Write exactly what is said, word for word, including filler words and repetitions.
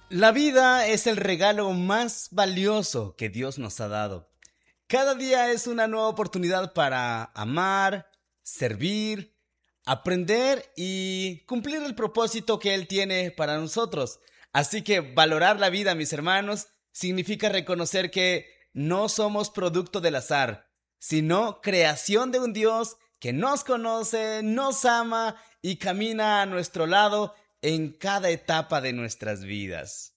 La vida es el regalo más valioso que Dios nos ha dado. Cada día es una nueva oportunidad para amar, servir, aprender y cumplir el propósito que Él tiene para nosotros. Así que valorar la vida, mis hermanos, significa reconocer que no somos producto del azar, sino creación de un Dios que nos conoce, nos ama y camina a nuestro lado en cada etapa de nuestras vidas.